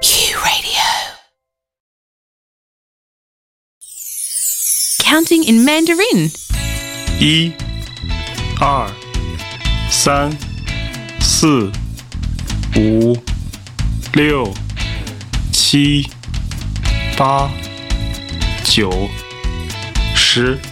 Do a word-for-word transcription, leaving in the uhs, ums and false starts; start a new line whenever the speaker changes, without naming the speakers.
U Radio.
Counting in Mandarin.
一、二、三、四、五、六、七、八、九、十。